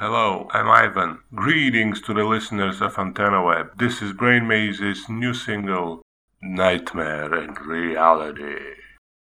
Hello, I'm Ivan. Greetings to the listeners of Antenna Web. This is Brain Maze's new single, Nightmare and Reality.